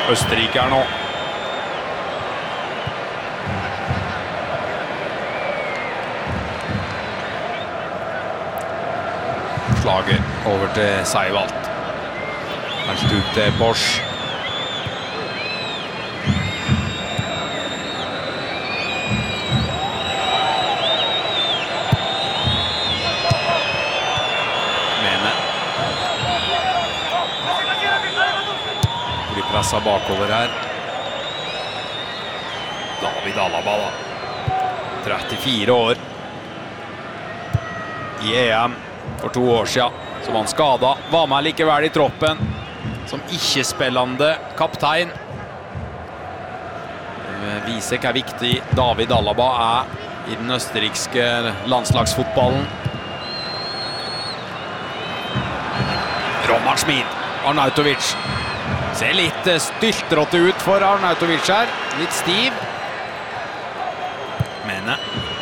Østerrike her nå. Slager over til Seiwalt. Kanskje ut til Bosch. Presset bakover her. David Alaba da. 34 år. I EM for 2 år siden. Så var han skadet. Var med likevel i troppen. Som ikke-spillende kaptein. Viser hva viktig David Alaba i den østerrikske landslagsfotballen. Roman Schmid. Arnautovic. Ser litt styltrått ut for Arnautovic her. Litt stiv. Mene.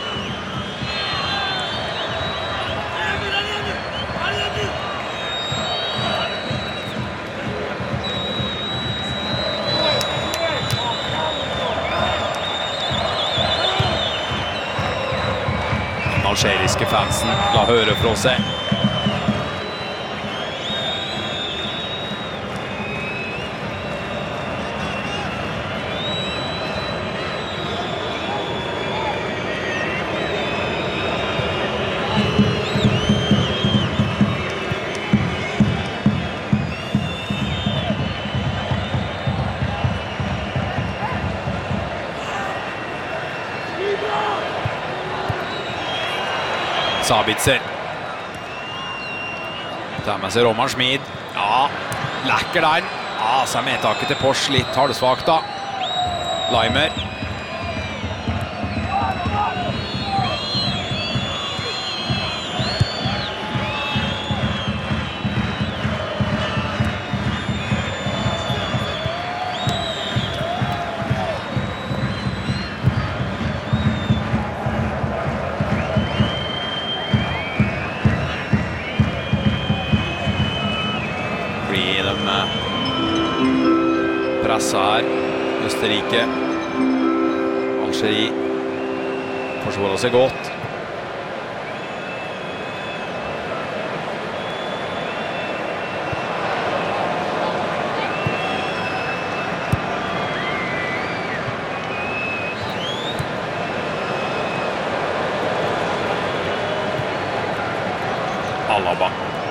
Den algeriske fansen la høre fra seg. Sabitzer. Der med seg Roman Schmid. Ja, lekker der. Ja, så medtaket til Porsche litt halvsvagt da. Leimer. Pressa her, Østerrike, Algerie forsvarer seg godt. Alaba.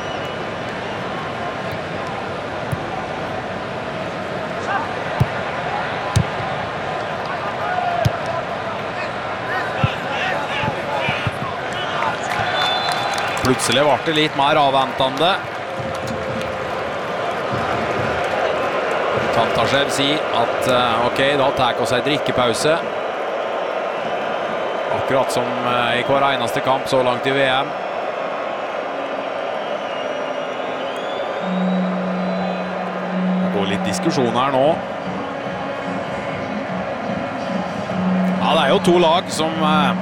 Plutselig var det litt mer avventende. Tantashev sier at ok, da tar oss en drikkepause. Akkurat som i hver eneste kamp så langt i VM. Det går litt diskusjon her nå. Ja, det er jo 2 lag som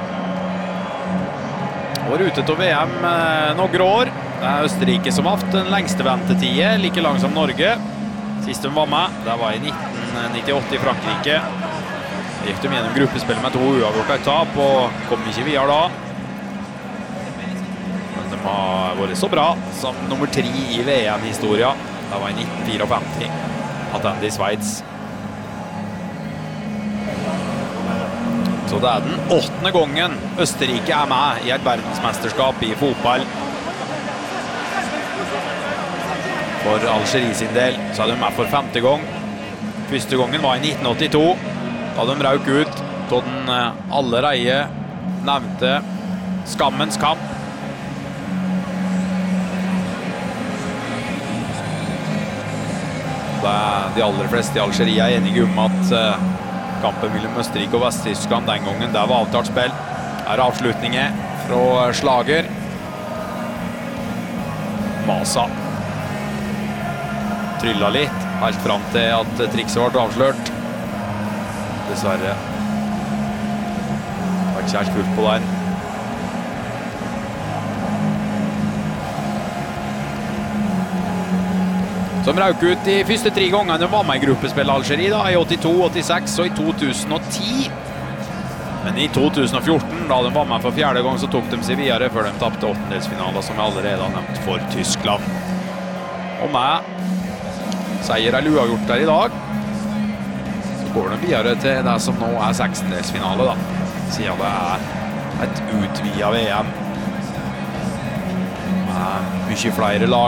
var ute til VM noen år. Det er Østerrike som har hatt den lengste ventetiden, like lang som Norge. Sist de var med, det var i 1998 i Frankrike. Gikk de gjennom gruppespill med 2 uavgjort et tap, og kom ikke videre da. Men de har vært så bra som nummer 3 i VM-historien. Det var i 1954, Attende i Sveits. Så det er den 8. gangen Østerrike er med i et verdensmesterskap i fotball. For Algerie sin del så er de med for 5. gang. Første gangen var i 1982, da de røk ut til den allerede nevnte skammens kamp. De aller fleste i Algerie er enige om at kampen mellom Østerrike og Vest-Tyskland den gangen, det var avtalt spill. Her er avslutningen fra Slager. Masa. Trylla litt, helt fram til at trikset ble avslørt. Dessverre. Det var ikke helt fullt på den. som røk ut de første 3 gangene de var med i gruppespill Algerie da, i 82, 86 og i 2010. Men i 2014, da de var med for 4. gang, så tok de seg videre før de tappte 8-delsfinalen, som jeg allerede har nevnt, for Tyskland. Og med seier eller uavgjort der i dag, så går de videre til det som nå er 16-delsfinale da, siden det er et utvidet VM med mye flere lag.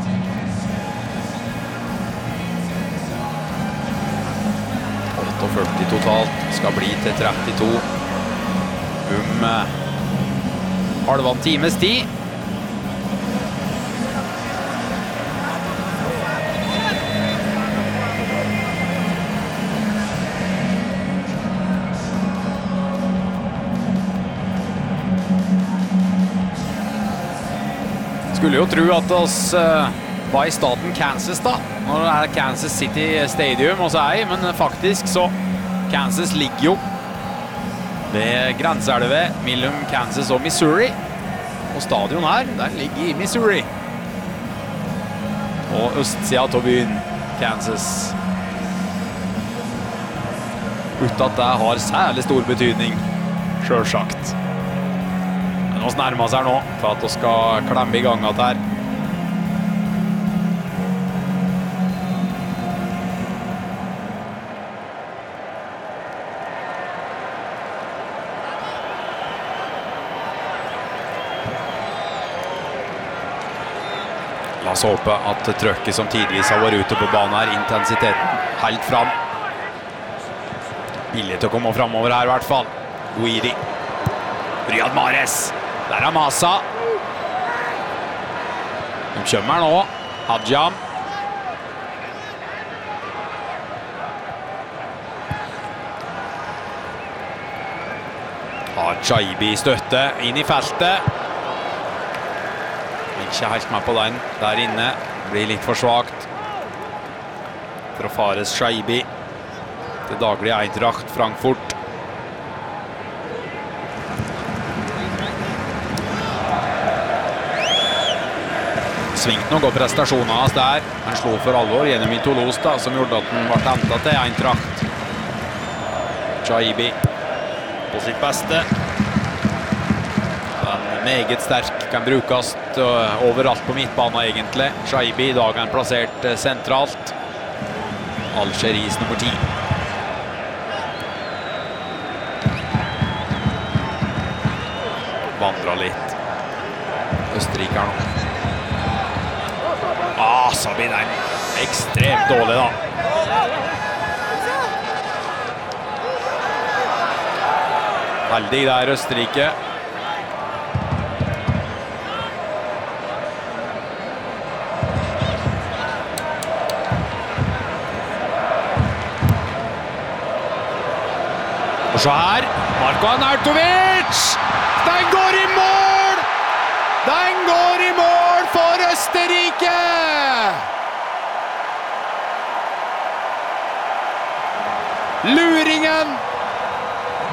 48 totalt, skal bli til 32 halvann times tid. Skulle jo tro at oss var i staten Kansas da, når det er Kansas City Stadium hos ei, men faktisk så Kansas ligger jo ved grenseelvet mellom Kansas og Missouri, og stadion her, den ligger i Missouri, og østsiden av byen Kansas, uten at det har særlig stor betydning, selvsagt. Men oss nærmer oss her nå, for at vi skal klemme i gang at her. La oss håpe at trøkket som tidligvis har vært ute på banen her, intensiteten helt fram. Billig til å komme fremover her i hvert fall. Guiri. Riyad Mahrez. Der er Masa. De kommer nå. Hadjam. Har Shaibi støtte inn i feltet. Ikke helt med på den der inne, blir litt for svagt fra Fares Shaibi til daglig Eintracht Frankfurt. Svingt noen gode prestasjoner hans der. Han slo for alvor gjennom i Toulouse da, som gjorde at han ble hentet til Eintracht. Shaibi på sitt beste. Meget sterk, kan brukes overalt på midtbanen egentlig. Shaibi i dag er han plassert sentralt. Algeries nummer 10. Vandrer litt. Østerrike nå. Sabin er ekstremt dårlig da. Heldig der Østerrike. Og så her, Marko Arnautovic! Den går i mål! Den går i mål for Østerrike! Luringen